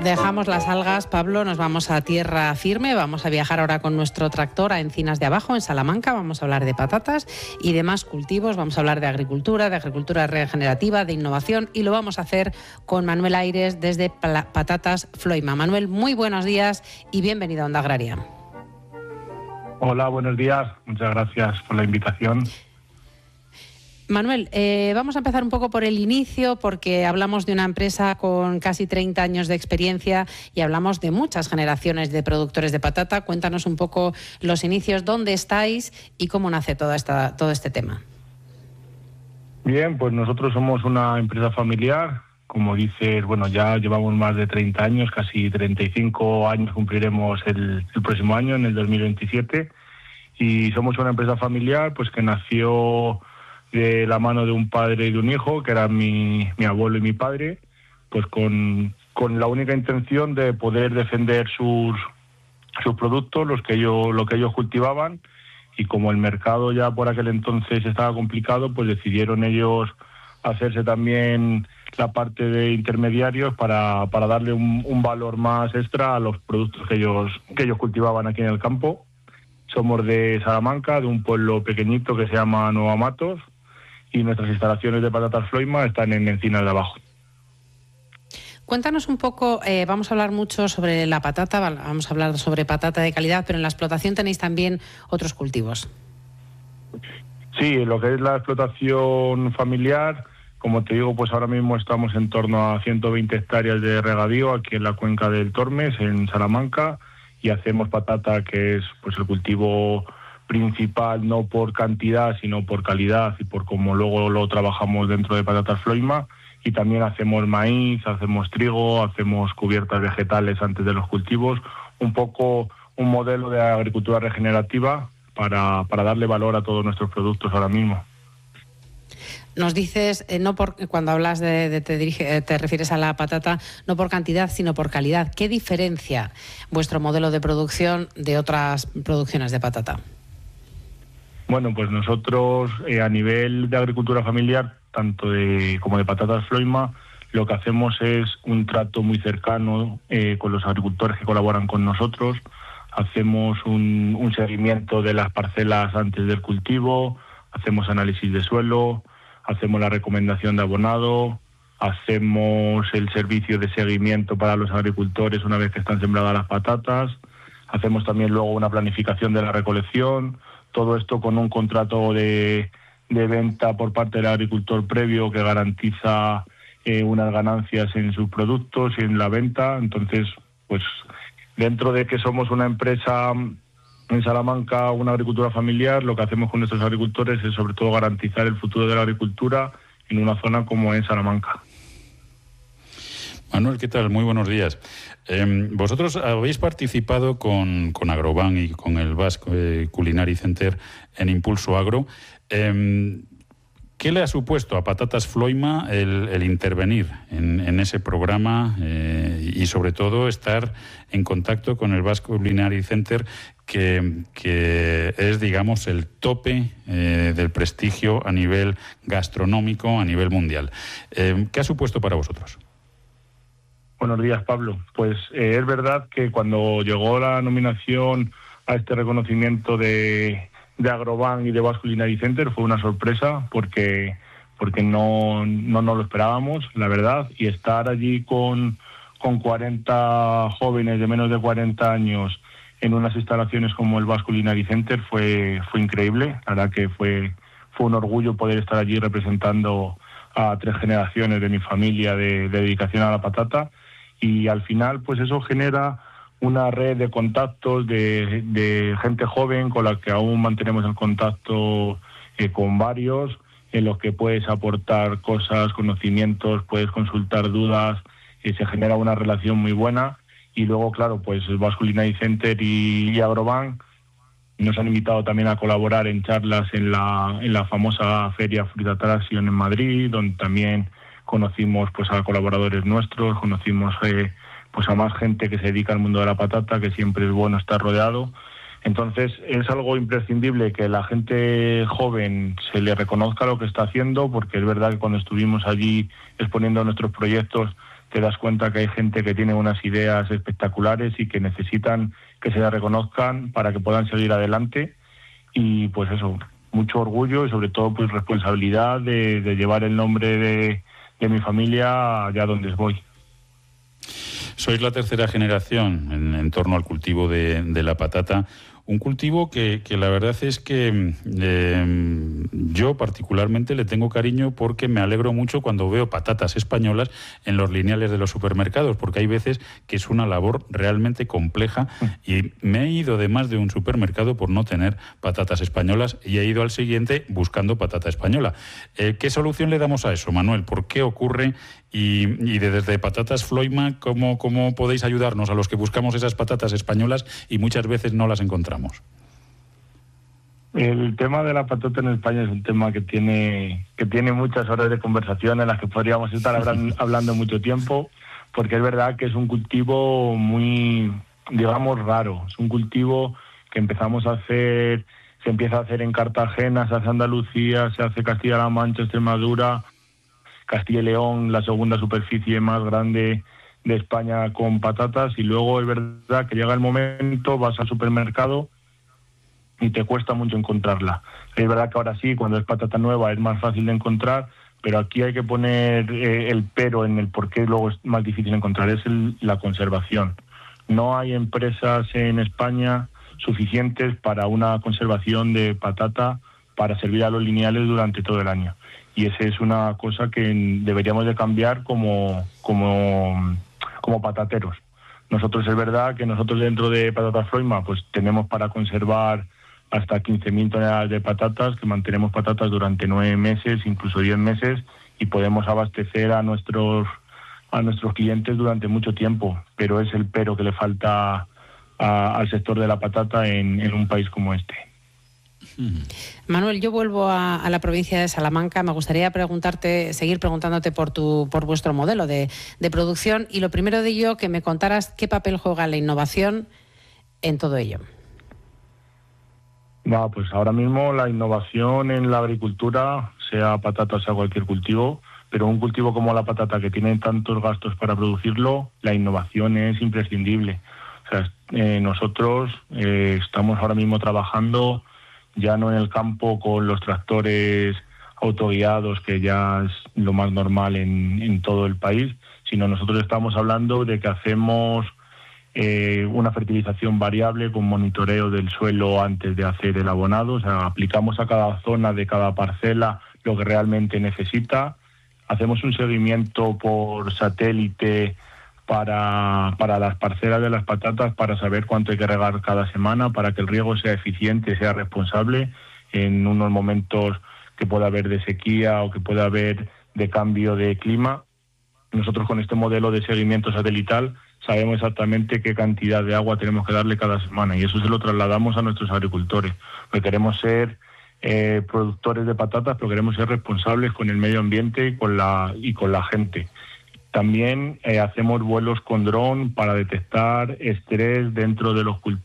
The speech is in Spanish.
Dejamos las algas, Pablo, nos vamos a tierra firme, vamos a viajar ahora con nuestro tractor a Encinas de Abajo, en Salamanca, vamos a hablar de patatas y demás cultivos, vamos a hablar de agricultura regenerativa, de innovación, y lo vamos a hacer con Manuel Aires desde Patatas Floima. Manuel, muy buenos días y bienvenido a Onda Agraria. Hola, buenos días, muchas gracias por la invitación. Manuel, vamos a empezar un poco por el inicio, porque hablamos de una empresa con casi 30 años de experiencia y hablamos de muchas generaciones de productores de patata. Cuéntanos un poco los inicios, dónde estáis y cómo nace todo este tema. Bien, pues nosotros somos una empresa familiar. Como dices, bueno, ya llevamos más de 30 años, casi 35 años cumpliremos el próximo año, en el 2027. Y somos una empresa familiar pues que nació de la mano de un padre y de un hijo, que eran mi abuelo y mi padre, pues con la única intención de poder defender sus productos, lo que ellos cultivaban, y como el mercado ya por aquel entonces estaba complicado, pues decidieron ellos hacerse también la parte de intermediarios para darle un valor más extra a los productos que ellos cultivaban aquí en el campo. Somos de Salamanca, de un pueblo pequeñito que se llama Nueva Matos, y nuestras instalaciones de Patatas Floima están en Encinas de Abajo. Cuéntanos un poco, vamos a hablar mucho sobre la patata, vamos a hablar sobre patata de calidad, pero en la explotación tenéis también otros cultivos. Sí, lo que es la explotación familiar, como te digo, pues ahora mismo estamos en torno a 120 hectáreas de regadío aquí en la cuenca del Tormes, en Salamanca, y hacemos patata, que es pues el cultivo principal, no por cantidad sino por calidad y por cómo luego lo trabajamos dentro de Patatas Floima. Y también hacemos maíz, hacemos trigo, hacemos cubiertas vegetales antes de los cultivos, un poco un modelo de agricultura regenerativa para darle valor a todos nuestros productos ahora mismo. Nos dices, cuando hablas te refieres a la patata, no por cantidad, sino por calidad. ¿Qué diferencia vuestro modelo de producción de otras producciones de patata? Bueno, pues nosotros a nivel de agricultura familiar, tanto como de Patatas Floima, lo que hacemos es un trato muy cercano con los agricultores que colaboran con nosotros. Hacemos un seguimiento de las parcelas antes del cultivo, hacemos análisis de suelo, hacemos la recomendación de abonado, hacemos el servicio de seguimiento para los agricultores una vez que están sembradas las patatas, hacemos también luego una planificación de la recolección, todo esto con un contrato de venta por parte del agricultor previo que garantiza unas ganancias en sus productos y en la venta. Entonces, pues dentro de que somos una empresa en Salamanca, una agricultura familiar, lo que hacemos con nuestros agricultores es sobre todo garantizar el futuro de la agricultura en una zona como es Salamanca. Manuel, ¿qué tal? Muy buenos días. Vosotros habéis participado con Agrobank y con el Basque Culinary Center en Impulso Agro. ¿Qué le ha supuesto a Patatas Floima el intervenir en ese programa y sobre todo estar en contacto con el Basque Culinary Center, que es, digamos, el tope del prestigio a nivel gastronómico, a nivel mundial? ¿Qué ha supuesto para vosotros? Buenos días, Pablo. Pues es verdad que cuando llegó la nominación a este reconocimiento de Agrobank y de Basque Culinary Center fue una sorpresa porque no nos lo esperábamos, la verdad, y estar allí con 40 jóvenes de menos de 40 años en unas instalaciones como el Basque Culinary Center fue increíble. La verdad que fue un orgullo poder estar allí representando a 3 generaciones de mi familia de dedicación a la patata, y al final pues eso genera una red de contactos de gente joven con la que aún mantenemos el contacto con varios, en los que puedes aportar cosas, conocimientos, puedes consultar dudas, se genera una relación muy buena. Y luego, claro, pues el Basque Culinary Center y Agrobank nos han invitado también a colaborar en charlas en la famosa Feria Fruitatraction en Madrid, donde también conocimos pues a colaboradores nuestros, conocimos pues a más gente que se dedica al mundo de la patata, que siempre es bueno estar rodeado. Entonces es algo imprescindible que la gente joven se le reconozca lo que está haciendo, porque es verdad que cuando estuvimos allí exponiendo nuestros proyectos te das cuenta que hay gente que tiene unas ideas espectaculares y que necesitan que se las reconozcan para que puedan seguir adelante. Y pues eso, mucho orgullo y sobre todo pues responsabilidad de llevar el nombre de mi familia allá donde voy. Sois la tercera generación en torno al cultivo de la patata. Un cultivo que la verdad es que yo particularmente le tengo cariño porque me alegro mucho cuando veo patatas españolas en los lineales de los supermercados, porque hay veces que es una labor realmente compleja y me he ido de más de un supermercado por no tener patatas españolas y he ido al siguiente buscando patata española. ¿Qué solución le damos a eso, Manuel? ¿Por qué ocurre? Y desde Patatas Floima, ¿cómo podéis ayudarnos a los que buscamos esas patatas españolas y muchas veces no las encontramos? El tema de la patata en España es un tema que tiene muchas horas de conversación en las que podríamos estar hablando mucho tiempo, porque es verdad que es un cultivo muy, digamos, raro. Es un cultivo que se empieza a hacer en Cartagena, se hace Andalucía, se hace Castilla-La Mancha, Extremadura, Castilla y León, la segunda superficie más grande de España con patatas, y luego es verdad que llega el momento, vas al supermercado y te cuesta mucho encontrarla. Es verdad que ahora sí, cuando es patata nueva es más fácil de encontrar, pero aquí hay que poner el pero en el por qué luego es más difícil encontrar, es la conservación. No hay empresas en España suficientes para una conservación de patata para servir a los lineales durante todo el año. Y esa es una cosa que deberíamos de cambiar como patateros. Nosotros es verdad que nosotros dentro de Patatas Floima pues tenemos para conservar hasta 15.000 toneladas de patatas, que mantenemos patatas durante 9 meses, incluso 10 meses, y podemos abastecer a nuestros clientes durante mucho tiempo, pero es el pero que le falta al sector de la patata en un país como este. Manuel, yo vuelvo a la provincia de Salamanca. Me gustaría seguir preguntándote por vuestro modelo de producción, y lo primero de ello, que me contaras qué papel juega la innovación en todo ello. Pues ahora mismo la innovación en la agricultura, sea patata, sea cualquier cultivo, pero un cultivo como la patata que tiene tantos gastos para producirlo, la innovación es imprescindible. O sea, nosotros estamos ahora mismo trabajando ya no en el campo con los tractores autoguiados, que ya es lo más normal en todo el país, sino nosotros estamos hablando de que hacemos una fertilización variable con monitoreo del suelo antes de hacer el abonado. O sea, aplicamos a cada zona de cada parcela lo que realmente necesita, hacemos un seguimiento por satélite para las parcelas de las patatas, para saber cuánto hay que regar cada semana, para que el riego sea eficiente, sea responsable en unos momentos que pueda haber de sequía o que pueda haber de cambio de clima. Nosotros con este modelo de seguimiento satelital sabemos exactamente qué cantidad de agua tenemos que darle cada semana, y eso se lo trasladamos a nuestros agricultores, porque queremos ser productores de patatas, pero queremos ser responsables con el medio ambiente y con la gente. También hacemos vuelos con dron para detectar estrés dentro de los cultivos